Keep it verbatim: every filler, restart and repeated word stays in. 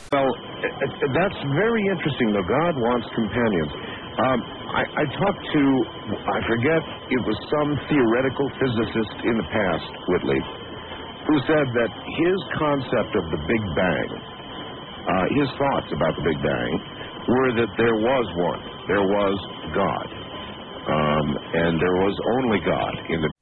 Well, that's very interesting, though. God wants companions. Um, I, I talked to, I forget, it was some theoretical physicist in the past, Whitley, who said that his concept of the Big Bang, uh, his thoughts about the Big Bang, were that there was one. There was God. Um, and there was only God in the